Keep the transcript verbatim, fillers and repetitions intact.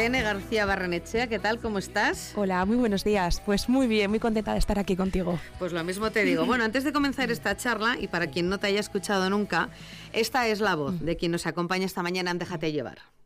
Helene García Barrenechea, ¿qué tal? ¿Cómo estás? Hola, muy buenos días. Pues muy bien, muy contenta de estar aquí contigo. Pues lo mismo te digo. Bueno, antes de comenzar esta charla, y para quien no te haya escuchado nunca, esta es la voz de quien nos acompaña esta mañana en Déjate Llevar.